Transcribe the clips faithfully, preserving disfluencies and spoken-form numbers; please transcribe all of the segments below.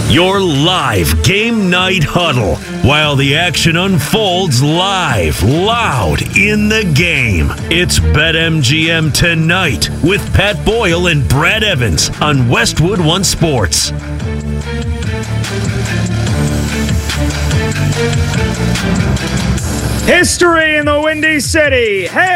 Your live game night huddle while the action unfolds live, loud in the game. It's BetMGM Tonight with Pat Boyle and Brad Evans on Westwood One Sports. History in the Windy City. Hey,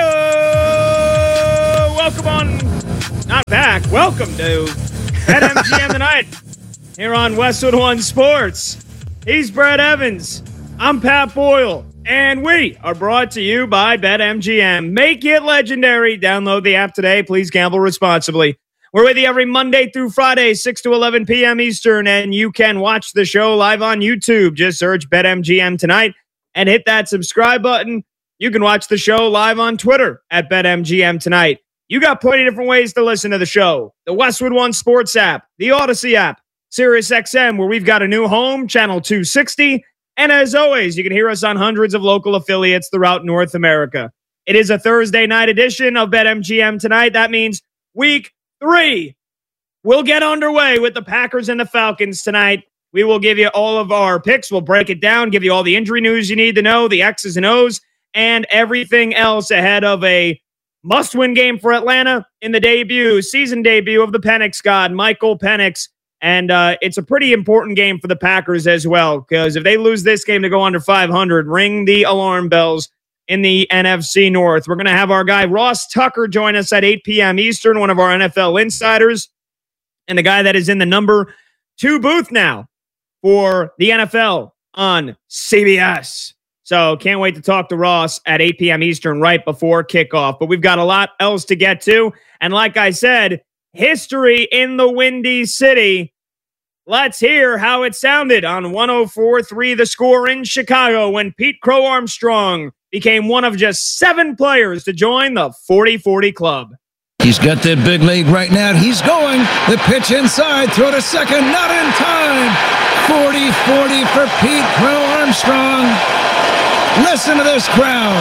welcome on, not back. Welcome to BetMGM Tonight here on Westwood One Sports. He's Brad Evans. I'm Pat Boyle, and we are brought to you by BetMGM. Make it legendary. Download the app today. Please gamble responsibly. We're with you every Monday through Friday, six to eleven p.m. Eastern, and you can watch the show live on YouTube. Just search BetMGM Tonight and hit that subscribe button. You can watch the show live on Twitter at BetMGM Tonight. You got plenty of different ways to listen to the show. The Westwood One Sports app, the Odyssey app, SiriusXM, where we've got a new home, Channel two sixty. And as always, you can hear us on hundreds of local affiliates throughout North America. It is a Thursday night edition of BetMGM Tonight. That means week three will get underway with the Packers and the Falcons tonight. We will give you all of our picks. We'll break it down, give you all the injury news you need to know, the X's and O's, and everything else ahead of a must-win game for Atlanta in the debut, season debut of the Penix God, Michael Penix. And uh, it's a pretty important game for the Packers as well, because if they lose this game to go under five hundred, ring the alarm bells in the N F C North. We're going to have our guy Ross Tucker join us at eight p.m. Eastern, one of our N F L insiders, and the guy that is in the number two booth now for the N F L on C B S. So can't wait to talk to Ross at eight p.m. Eastern right before kickoff. But we've got a lot else to get to. And like I said, history in the Windy City. Let's hear how it sounded on one oh four point three The Score in Chicago when Pete Crow Armstrong became one of just seven players to join the forty forty club. He's got that big lead right now. He's going. The pitch inside. Throw to second. Not in time. forty forty for Pete Crow Armstrong. Listen to this crowd.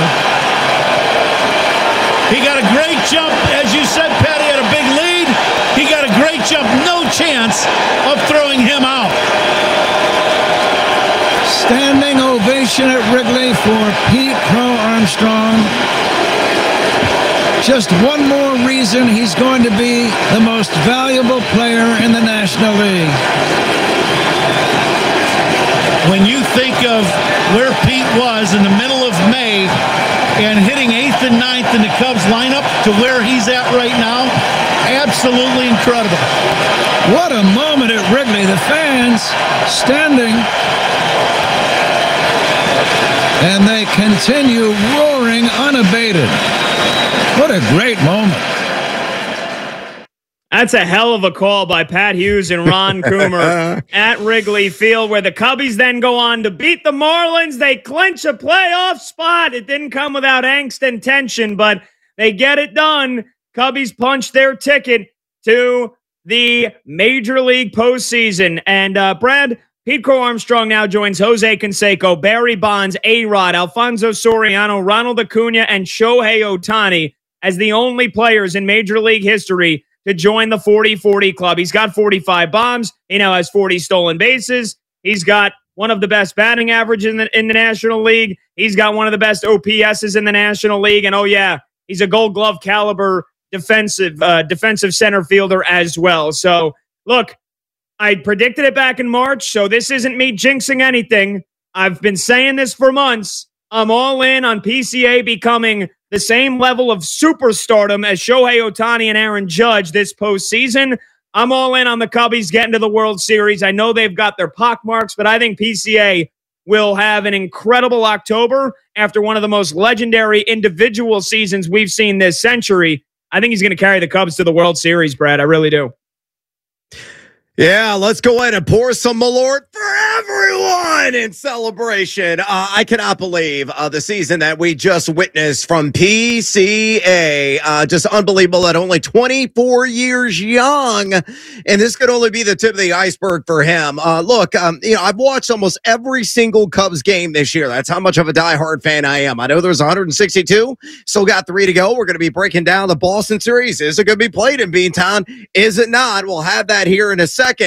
He got a great jump. As you said, Pat, he had a big lead. He got a great jump. No chance of throwing him out. Standing ovation at Wrigley for Pete Crow Armstrong. Just one more reason he's going to be the most valuable player in the National League. When you think of where Pete was in the middle of May and hitting eighth and ninth in the Cubs lineup to where he's at right now, absolutely incredible. What a moment at Wrigley. The fans standing, and they continue roaring unabated. What a great moment. That's a hell of a call by Pat Hughes and Ron Coomer at Wrigley Field, where the Cubbies then go on to beat the Marlins. They clinch a playoff spot. It didn't come without angst and tension, but they get it done. Cubbies punch their ticket to the Major League postseason. And uh, Brad, Pete Crow Armstrong now joins Jose Canseco, Barry Bonds, A-Rod, Alfonso Soriano, Ronald Acuna, and Shohei Ohtani as the only players in Major League history to join the forty forty club. He's got forty-five bombs. He now has forty stolen bases. He's got one of the best batting averages in the, in the National League. He's got one of the best O P S's in the National League. And oh yeah, he's a Gold Glove caliber defensive uh, defensive center fielder as well. So look, I predicted it back in March, so this isn't me jinxing anything. I've been saying this for months. I'm all in on P C A becoming the same level of superstardom as Shohei Ohtani and Aaron Judge this postseason. I'm all in on the Cubbies getting to the World Series. I know they've got their pockmarks, but I think P C A will have an incredible October after one of the most legendary individual seasons we've seen this century. I think he's going to carry the Cubs to the World Series, Brad. I really do. Yeah, let's go ahead and pour some Malort for everyone in celebration. Uh, I cannot believe uh, the season that we just witnessed from P C A. Uh, just unbelievable at only twenty-four years young. And this could only be the tip of the iceberg for him. Uh, look, um, you know, I've watched almost every single Cubs game this year. That's how much of a diehard fan I am. I know there's one hundred sixty-two. Still got three to go. We're going to be breaking down the Boston series. Is it going to be played in Beantown? Is it not? We'll have that here in a second.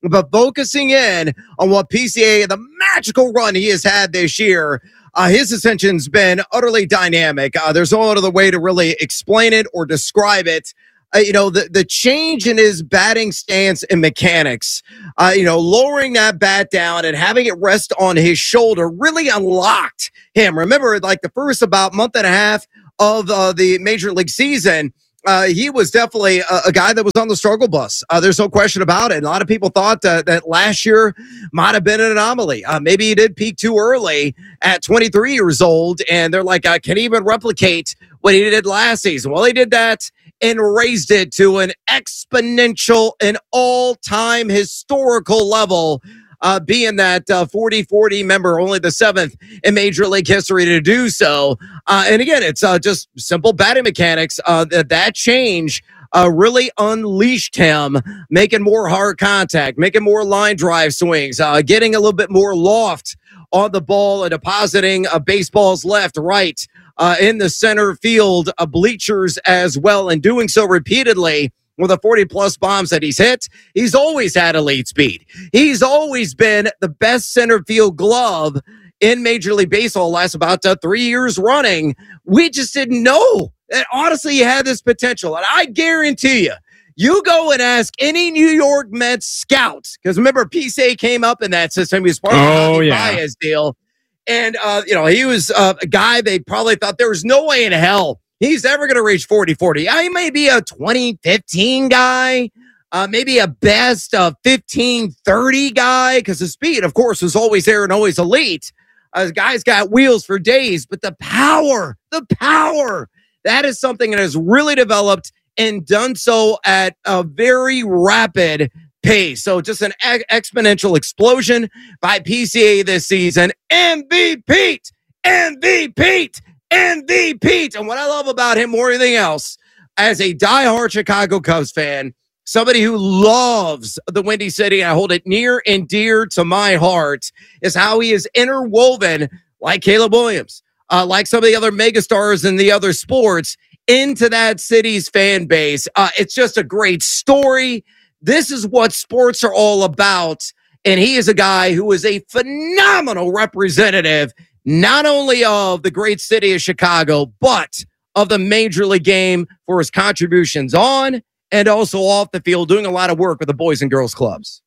but focusing in on what P C A, the magical run he has had this year, uh, his ascension's been utterly dynamic. Uh, there's no other way to really explain it or describe it. Uh, you know, the, the change in his batting stance and mechanics, uh, you know, lowering that bat down and having it rest on his shoulder really unlocked him. Remember, like the first about month and a half of uh, the Major League season, uh, he was definitely a, a guy that was on the struggle bus. Uh, there's no question about it. A lot of people thought uh, that last year might have been an anomaly. Uh, maybe he did peak too early at twenty-three years old, and they're like, uh, can he even replicate what he did last season? Well, he did that and raised it to an exponential and all-time historical level, uh, being that uh, forty forty member, only the seventh in Major League history to do so. Uh, and again, it's uh, just simple batting mechanics. Uh, that, that change uh, really unleashed him, making more hard contact, making more line drive swings, uh, getting a little bit more loft on the ball and depositing uh, baseballs left, right, Uh, in the center field uh, bleachers as well, and doing so repeatedly with the forty plus bombs that he's hit. He's always had elite speed. He's always been the best center field glove in Major League Baseball last about uh, three years running. We just didn't know that honestly he had this potential. And I guarantee you, you go and ask any New York Mets scouts, because remember, P C A came up in that system. He was part of Oh, the yeah. Baez deal. And, uh, you know, he was uh, a guy they probably thought there was no way in hell he's ever going to reach forty forty. Uh, he may be a twenty fifteen guy, uh, maybe a best uh, fifteen thirty guy, because the speed, of course, was always there and always elite. Uh, the guy's got wheels for days, but the power, the power, that is something that has really developed and done so at a very rapid pace. So just an ex- exponential explosion by P C A this season. M V P, M V P, M V P. And what I love about him more than anything else, as a diehard Chicago Cubs fan, somebody who loves the Windy City, and I hold it near and dear to my heart, is how he is interwoven, like Caleb Williams, uh, like some of the other megastars in the other sports, into that city's fan base. Uh, it's just a great story. This is what sports are all about. And he is a guy who is a phenomenal representative, not only of the great city of Chicago, but of the Major League game for his contributions on and also off the field, doing a lot of work with the boys and girls clubs.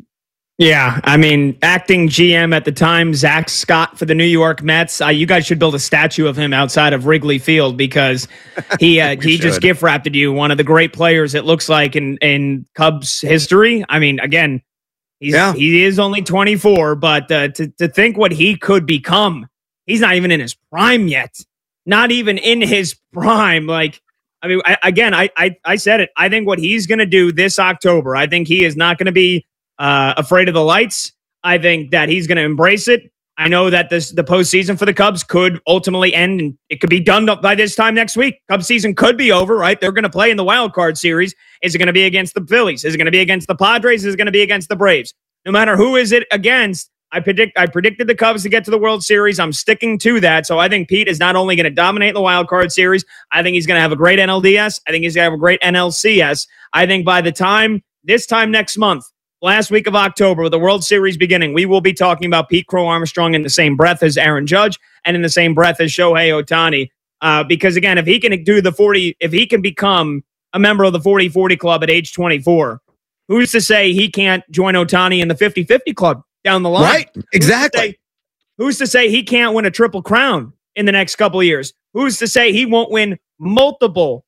Yeah, I mean, acting G M at the time, Zach Scott for the New York Mets. Uh, you guys should build a statue of him outside of Wrigley Field, because he uh, he should. just gift wrapped you one of the great players it looks like in in Cubs history. I mean, again, he's Yeah. he is only twenty-four, but uh, to to think what he could become, he's not even in his prime yet. Not even in his prime. Like, I mean, I, again, I, I I said it. I think what he's going to do this October, I think he is not going to be Uh, afraid of the lights. I think that he's going to embrace it. I know that this the postseason for the Cubs could ultimately end, and it could be done by this time next week. Cubs season could be over, right? They're going to play in the wild card series. Is it going to be against the Phillies? Is it going to be against the Padres? Is it going to be against the Braves? No matter who is it against, I predict I predicted the Cubs to get to the World Series. I'm sticking to that. So I think Pete is not only going to dominate the wild card series, I think he's going to have a great N L D S. I think he's going to have a great N L C S. I think by the time this time next month, last week of October, with the World Series beginning, we will be talking about Pete Crow Armstrong in the same breath as Aaron Judge and in the same breath as Shohei Ohtani. Uh, because again, if he can do the forty, if he can become a member of the forty forty club at age twenty-four, who's to say he can't join Ohtani in the fifty fifty club down the line? Right, exactly. Who's to say, who's to say he can't win a triple crown in the next couple of years? Who's to say he won't win multiple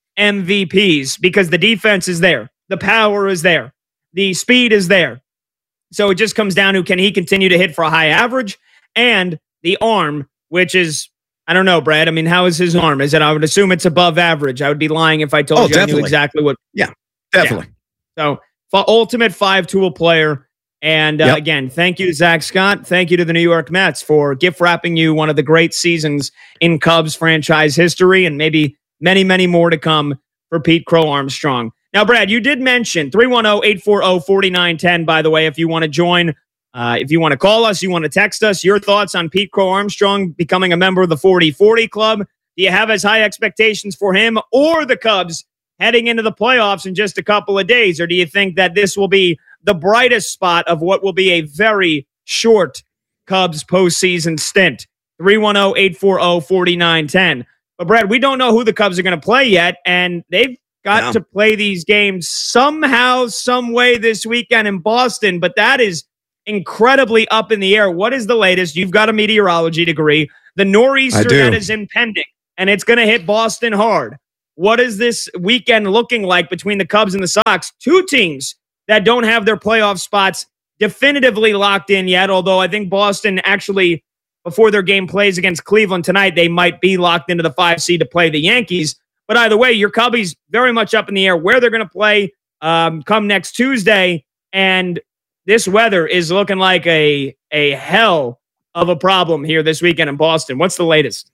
M V Ps? Because the defense is there, the power is there, the speed is there. So it just comes down to, can he continue to hit for a high average, and the arm, which is, I don't know, Brad. I mean, how is his arm? Is it, I would assume it's above average. I would be lying if I told Oh, you I knew definitely. exactly what. Yeah, definitely. So f- ultimate five-tool player. And uh, Yep. again, thank you to Zach Scott. Thank you to the New York Mets for gift wrapping you one of the great seasons in Cubs franchise history, and maybe many, many more to come for Pete Crow Armstrong. Now, Brad, you did mention three one zero, eight four zero, four nine one zero, by the way, if you want to join, uh, if you want to call us, you want to text us, your thoughts on Pete Crow Armstrong becoming a member of the forty forty club. Do you have as high expectations for him or the Cubs heading into the playoffs in just a couple of days? Or do you think that this will be the brightest spot of what will be a very short Cubs postseason stint. three one zero, eight four zero, four nine one zero. But, Brad, we don't know who the Cubs are going to play yet, and they've got yeah. to play these games somehow, some way this weekend in Boston, but that is incredibly up in the air. What is the latest? You've got a meteorology degree. The nor'easter that is impending, and it's going to hit Boston hard. What is this weekend looking like between the Cubs and the Sox? Two teams that don't have their playoff spots definitively locked in yet, although I think Boston actually, before their game plays against Cleveland tonight, they might be locked into the five seed to play the Yankees. But either way, your Cubbies very much up in the air where they're going to play um, come next Tuesday, and this weather is looking like a, a hell of a problem here this weekend in Boston. What's the latest?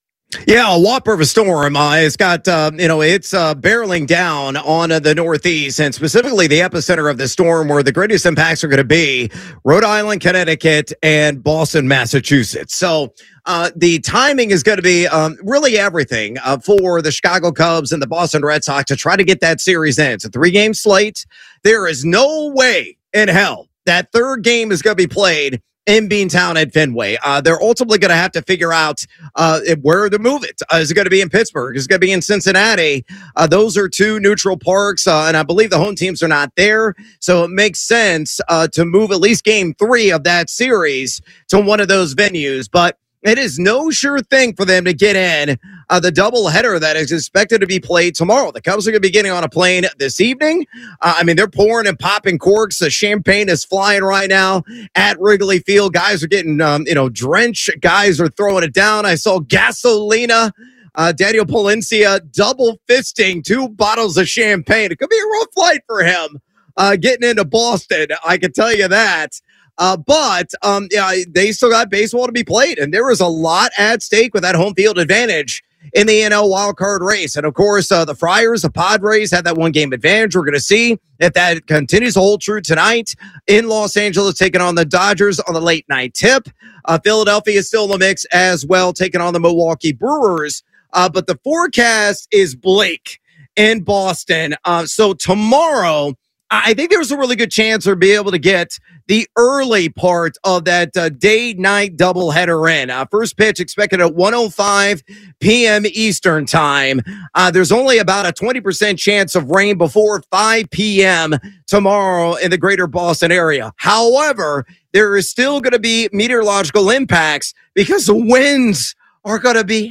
Yeah, a whopper of a storm. Uh, it's got, uh, you know, it's uh, barreling down on uh, the Northeast, and specifically the epicenter of the storm where the greatest impacts are going to be Rhode Island, Connecticut, and Boston, Massachusetts. So uh, the timing is going to be um, really everything uh, for the Chicago Cubs and the Boston Red Sox to try to get that series in. It's a three-game slate. There is no way in hell that third game is going to be played in Beantown at Fenway. Uh, they're ultimately going to have to figure out uh, where to move it. Uh, is it going to be in Pittsburgh? Is it going to be in Cincinnati? Uh, those are two neutral parks, uh, and I believe the home teams are not there. So it makes sense uh, to move at least game three of that series to one of those venues. But it is no sure thing for them to get in uh, the doubleheader that is expected to be played tomorrow. The Cubs are going to be getting on a plane this evening. Uh, I mean, they're pouring and popping corks. The champagne is flying right now at Wrigley Field. Guys are getting, um, you know, drenched. Guys are throwing it down. I saw Gasolina, uh, Daniel Palencia double fisting two bottles of champagne. It could be a rough flight for him uh, getting into Boston. I can tell you that. Uh, but um, yeah, they still got baseball to be played, and there is a lot at stake with that home field advantage in the N L wildcard race. And of course, uh, the Friars, the Padres had that one game advantage. We're going to see if that continues to hold true tonight in Los Angeles, taking on the Dodgers on the late night tip. Uh, Philadelphia is still in the mix as well, taking on the Milwaukee Brewers. Uh, but the forecast is bleak in Boston. Uh, so tomorrow, I think there's a really good chance we'll be able to get the early part of that uh, day-night doubleheader in. Uh, first pitch expected at one oh five p.m. Eastern time. Uh, there's only about a twenty percent chance of rain before five p.m. tomorrow in the greater Boston area. However, there is still going to be meteorological impacts because the winds are going to be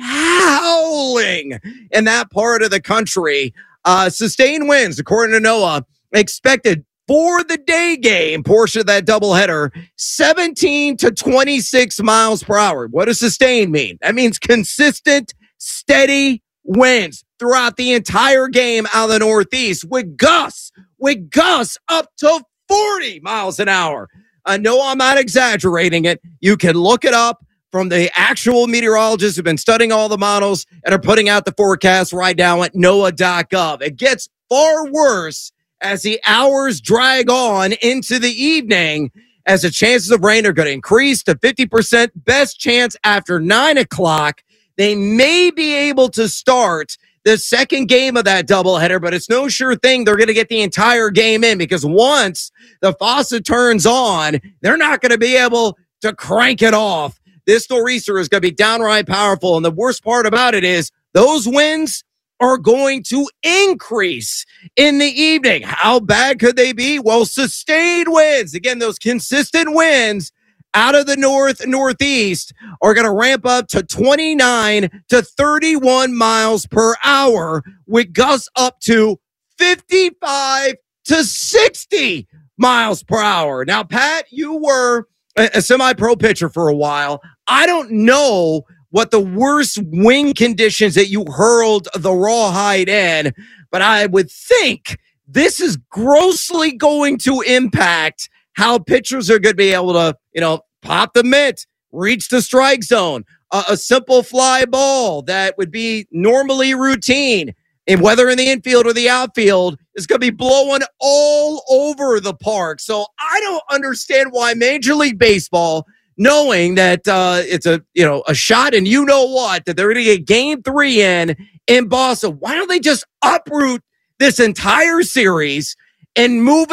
howling in that part of the country. Uh, sustained winds, according to NOAA, expected for the day game portion of that doubleheader, seventeen to twenty-six miles per hour. What does sustained mean? That means consistent, steady winds throughout the entire game out of the Northeast with gusts, with gusts up to forty miles an hour. I know I'm not exaggerating it. You can look it up from the actual meteorologists who've been studying all the models and are putting out the forecast right now at N O A A dot gov. It gets far worse as the hours drag on into the evening, as the chances of rain are going to increase to fifty percent. Best chance after nine o'clock. They may be able to start the second game of that doubleheader, but it's no sure thing they're going to get the entire game in, because once the faucet turns on, they're not going to be able to crank it off. This nor'easter is going to be downright powerful, and the worst part about it is those winds are going to increase in the evening. How bad could they be? Well, sustained winds, again, those consistent winds out of the north northeast are going to ramp up to twenty-nine to thirty-one miles per hour, with gusts up to fifty-five to sixty miles per hour. Now, Pat, you were a, a semi-pro pitcher for a while. I don't know what the worst wind conditions that you hurled the rawhide in, but I would think this is grossly going to impact how pitchers are going to be able to, you know, pop the mitt, reach the strike zone. Uh, a simple fly ball that would be normally routine, and whether in the infield or the outfield, is going to be blowing all over the park. So I don't understand why Major League Baseball, knowing that uh, it's a, you know, a shot and you know what, that they're going to get game three in in Boston, why don't they just uproot this entire series and move it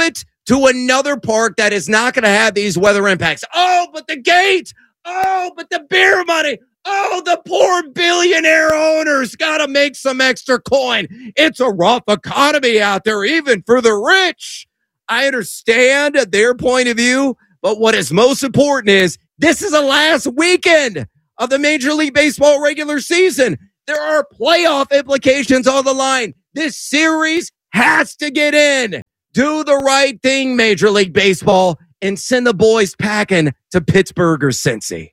to another park that is not going to have these weather impacts. Oh, but the gate. Oh, but the beer money. Oh, the poor billionaire owners got to make some extra coin. It's a rough economy out there, even for the rich. I understand their point of view, but what is most important is this is the last weekend of the Major League Baseball regular season. There are playoff implications on the line. This series has to get in. Do the right thing, Major League Baseball, and send the boys packing to Pittsburgh or Cincy.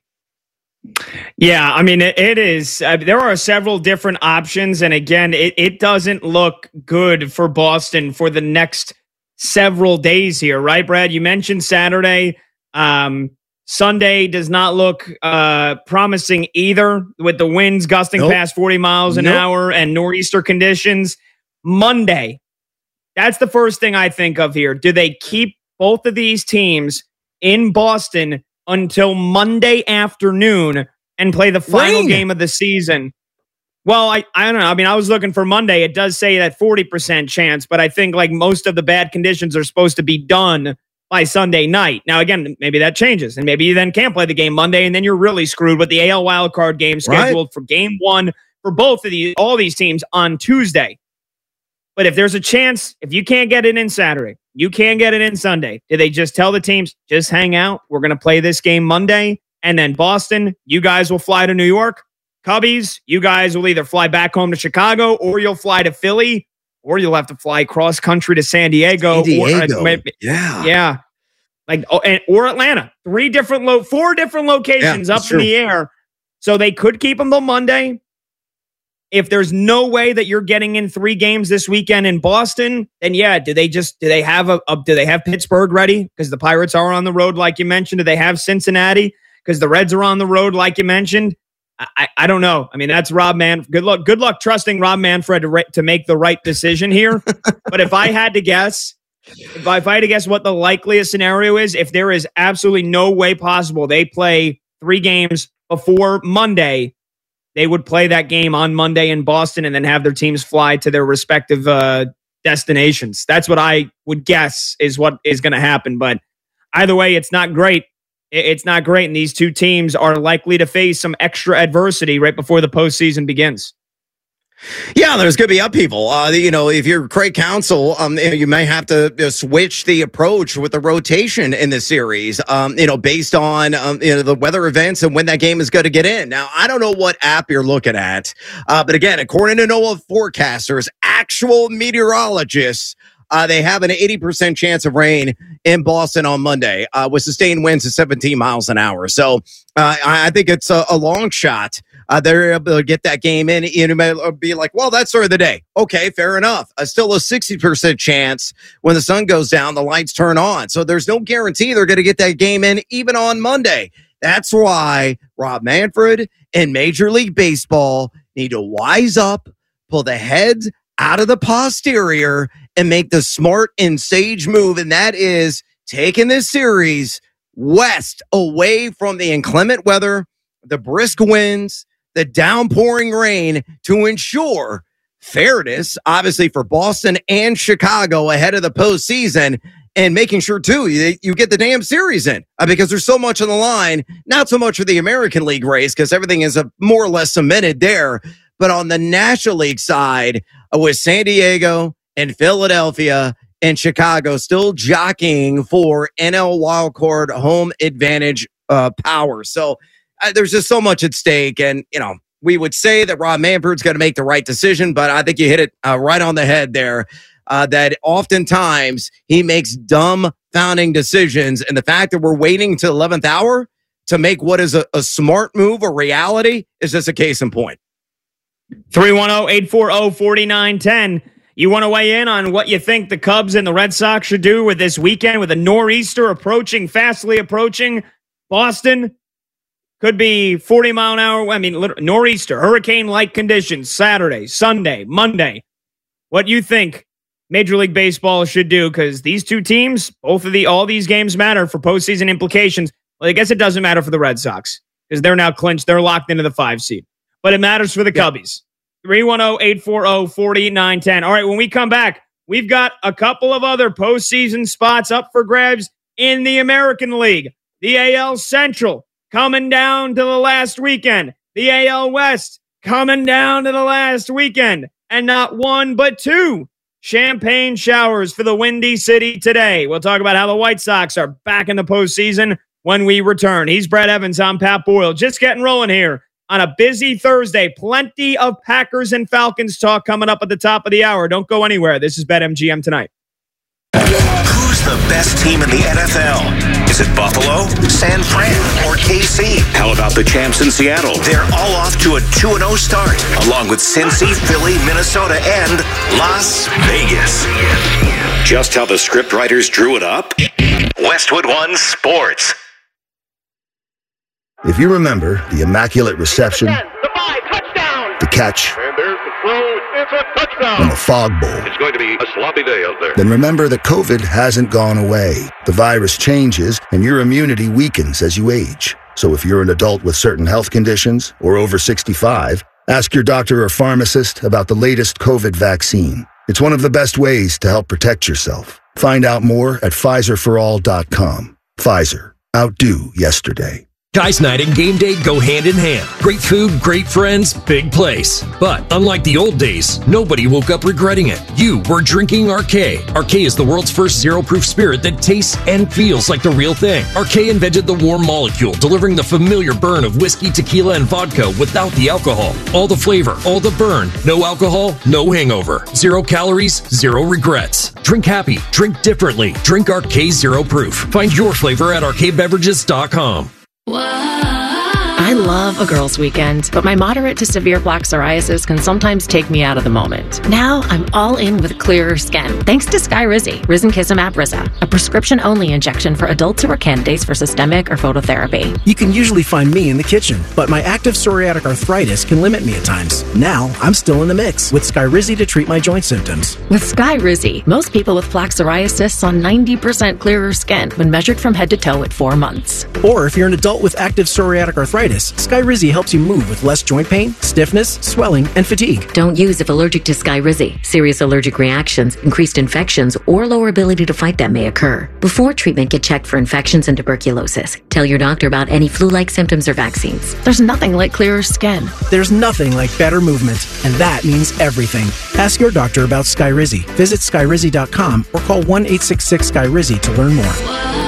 Yeah, I mean, it, it is. Uh, there are several different options. And again, it, it doesn't look good for Boston for the next several days here, right, Brad? You mentioned Saturday. Um, Sunday does not look uh, promising either, with the winds gusting nope. past forty miles an nope. hour and nor'easter conditions. Monday, that's the first thing I think of here. Do they keep both of these teams in Boston until Monday afternoon and play the final Rain. game of the season? Well, I, I don't know. I mean, I was looking for Monday. It does say that forty percent chance, but I think like most of the bad conditions are supposed to be done by Sunday night. Now, again, maybe that changes, and maybe you then can't play the game Monday, and then you're really screwed with the A L wildcard game scheduled right. for game one for both of these, all these teams on Tuesday. But if there's a chance, if you can't get it in Saturday, you can get it in Sunday. Do they just tell the teams, just hang out? We're going to play this game Monday. And then Boston, you guys will fly to New York. Cubbies, you guys will either fly back home to Chicago, or you'll fly to Philly, or you'll have to fly cross country to San Diego. San Diego. Or, uh, yeah. Yeah. Like, oh, and, or Atlanta. Three different, lo- four different locations yeah, up in the air. So they could keep them till Monday. If there's no way that you're getting in three games this weekend in Boston, then yeah, do they just do they have a, a do they have Pittsburgh ready because the Pirates are on the road like you mentioned? Do they have Cincinnati because the Reds are on the road like you mentioned? I, I, I don't know. I mean, that's Rob Man. Good luck. Good luck trusting Rob Manfred to re- to make the right decision here. But if I had to guess, if I, if I had to guess what the likeliest scenario is, if there is absolutely no way possible they play three games before Monday, they would play that game on Monday in Boston and then have their teams fly to their respective uh, destinations. That's what I would guess is what is going to happen. But either way, it's not great. It's not great. And these two teams are likely to face some extra adversity right before the postseason begins. Yeah, there's going to be upheaval. Uh, you know, if you're Craig Counsell, um, you may have to you know, switch the approach with the rotation in the series, um, you know, based on, um, you know, the weather events and when that game is going to get in. Now, I don't know what app you're looking at, uh, but again, according to NOAA forecasters, actual meteorologists, Uh, they have an eighty percent chance of rain in Boston on Monday uh, with sustained winds of seventeen miles an hour. So uh, I think it's a, a long shot. Uh, they're able to get that game in. You may be like, well, that's sort of the day. Okay, fair enough. Uh, still a sixty percent chance when the sun goes down, the lights turn on. So there's no guarantee they're going to get that game in even on Monday. That's why Rob Manfred and Major League Baseball need to wise up, pull the heads out of the posterior, and make the smart and sage move, and that is taking this series west, away from the inclement weather, the brisk winds, the downpouring rain, to ensure fairness, obviously, for Boston and Chicago ahead of the postseason, and making sure, too, you, you get the damn series in uh, because there's so much on the line, not so much for the American League race because everything is uh, more or less cemented there, but on the National League side uh, with San Diego and Philadelphia and Chicago still jockeying for N L wildcard home advantage uh, power. So uh, there's just so much at stake. And, you know, we would say that Rob Manfred's going to make the right decision, but I think you hit it uh, right on the head there, uh, that oftentimes he makes dumb founding decisions. And the fact that we're waiting to the eleventh hour to make what is a, a smart move a reality is just a case in point. three one zero, eight four zero, four nine one zero. You want to weigh in on what you think the Cubs and the Red Sox should do with this weekend with a nor'easter approaching, fastly approaching Boston? Could be forty mile an hour. I mean, nor'easter, hurricane-like conditions, Saturday, Sunday, Monday. What you think Major League Baseball should do? Because these two teams, both of the, all these games matter for postseason implications. Well, I guess it doesn't matter for the Red Sox because they're now clinched. They're locked into the five seed. But it matters for the Cubbies. three one zero, eight four zero, four nine one zero. All right, when we come back, we've got a couple of other postseason spots up for grabs in the American League. The A L Central coming down to the last weekend. The A L West coming down to the last weekend. And not one, but two champagne showers for the Windy City today. We'll talk about how the White Sox are back in the postseason when we return. He's Brett Evans. I'm Pat Boyle. Just getting rolling here on a busy Thursday. Plenty of Packers and Falcons talk coming up at the top of the hour. Don't go anywhere. This is BetMGM Tonight. Who's the best team in the N F L? Is it Buffalo, San Fran, or K C? How about the champs in Seattle? They're all off to a two and oh start, along with Cincy, Philly, Minnesota, and Las Vegas. Just how the scriptwriters drew it up? Westwood One Sports. If you remember the immaculate reception, the five, touchdown, the catch, and there's the throw, it's a touchdown, and the fog bowl, it's going to be a sloppy day out there. Then remember that COVID hasn't gone away. The virus changes, and your immunity weakens as you age. So if you're an adult with certain health conditions or over sixty-five, ask your doctor or pharmacist about the latest COVID vaccine. It's one of the best ways to help protect yourself. Find out more at Pfizer for all dot com. Pfizer. Outdo yesterday. Guys' night and game day go hand in hand. Great food, great friends, big place. But unlike the old days, nobody woke up regretting it. You were drinking Arcade. Arcade is the world's first zero-proof spirit that tastes and feels like the real thing. Arcade invented the warm molecule, delivering the familiar burn of whiskey, tequila, and vodka without the alcohol. All the flavor, all the burn. No alcohol, no hangover. Zero calories, zero regrets. Drink happy, drink differently. Drink Arcade Zero Proof. Find your flavor at arcade beverages dot com. I love a girls' weekend, but my moderate to severe plaque psoriasis can sometimes take me out of the moment. Now I'm all in with clearer skin, thanks to Skyrizi, Risankizumab Riza, a prescription-only injection for adults who are candidates for systemic or phototherapy. You can usually find me in the kitchen, but my active psoriatic arthritis can limit me at times. Now I'm still in the mix with Skyrizi to treat my joint symptoms. With Skyrizi, most people with plaque psoriasis saw ninety percent clearer skin when measured from head to toe at four months. Or if you're an adult with active psoriatic arthritis, Skyrizi helps you move with less joint pain, stiffness, swelling, and fatigue. Don't use if allergic to Skyrizi. Serious allergic reactions, increased infections, or lower ability to fight them may occur. Before treatment, get checked for infections and tuberculosis. Tell your doctor about any flu-like symptoms or vaccines. There's nothing like clearer skin. There's nothing like better movement, and that means everything. Ask your doctor about Skyrizi. Visit Skyrizi dot com or call one eight six six Skyrizi to learn more.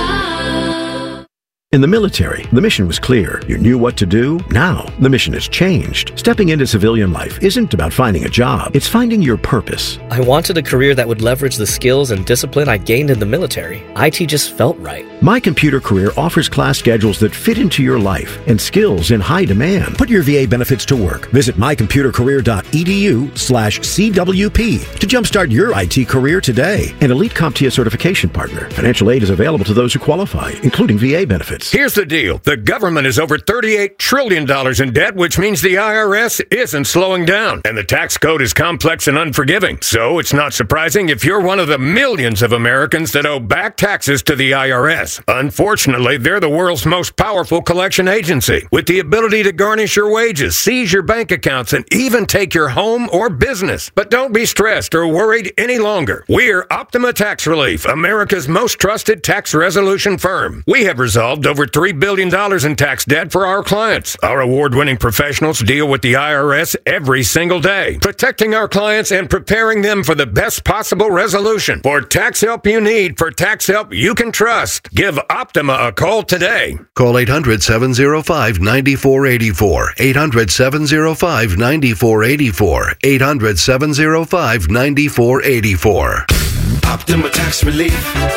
In the military, the mission was clear. You knew what to do. Now, the mission has changed. Stepping into civilian life isn't about finding a job. It's finding your purpose. I wanted a career that would leverage the skills and discipline I gained in the military. I T just felt right. My Computer Career offers class schedules that fit into your life and skills in high demand. Put your V A benefits to work. Visit my computer career dot e d u slash C W P to jumpstart your I T career today. An elite CompTIA certification partner. Financial aid is available to those who qualify, including V A benefits. Here's the deal. The government is over thirty-eight trillion dollars in debt, which means the I R S isn't slowing down. And the tax code is complex and unforgiving. So it's not surprising if you're one of the millions of Americans that owe back taxes to the I R S. Unfortunately, they're the world's most powerful collection agency, with the ability to garnish your wages, seize your bank accounts, and even take your home or business. But don't be stressed or worried any longer. We're Optima Tax Relief, America's most trusted tax resolution firm. We have resolved over three billion dollars in tax debt for our clients. Our award-winning professionals deal with the I R S every single day, protecting our clients and preparing them for the best possible resolution. For tax help you need, for tax help you can trust, give Optima a call today. Call eight hundred, seven oh five, nine four eight four. eight hundred, seven oh five, nine four eight four. eight hundred, seven oh five, nine four eight four. Optima Tax Relief.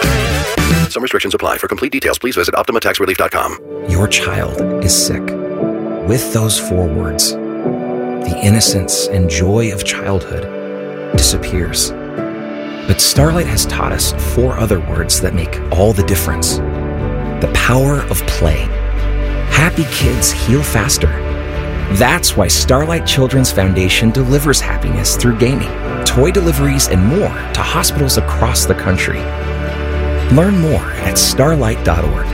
Some restrictions apply. For complete details, please visit optima tax relief dot com. Your child is sick. With those four words, the innocence and joy of childhood disappears. But Starlight has taught us four other words that make all the difference. The power of play. Happy kids heal faster. That's why Starlight Children's Foundation delivers happiness through gaming, toy deliveries, and more to hospitals across the country. Learn more at starlight dot org.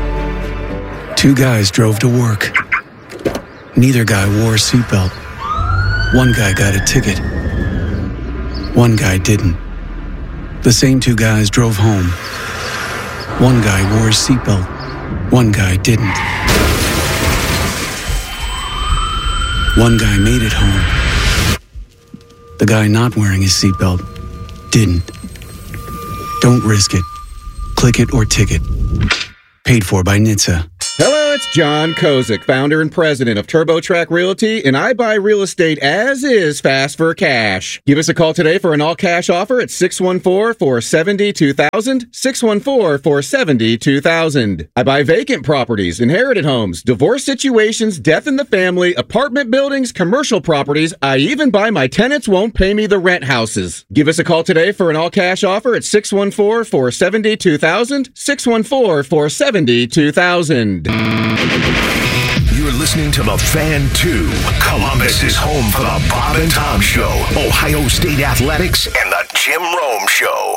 Two guys drove to work. Neither guy wore a seatbelt. One guy got a ticket. One guy didn't. The same two guys drove home. One guy wore his seatbelt. One guy didn't. One guy made it home. The guy not wearing his seatbelt didn't. Don't risk it. Click it or ticket. Paid for by N H T S A. Hello, it's John Kozik, founder and president of TurboTrack Realty, and I buy real estate as is, fast for cash. Give us a call today for an all-cash offer at six one four, four seven zero, two thousand, six one four, four seven zero, two thousand. I buy vacant properties, inherited homes, divorce situations, death in the family, apartment buildings, commercial properties. I even buy my tenants won't pay me the rent houses. Give us a call today for an all-cash offer at six one four, four seven zero, two thousand, six one four, four seven zero, two thousand. You're listening to The Fan two. Columbus is home for the Bob and Tom Show, Ohio State Athletics, and the Jim Rome Show.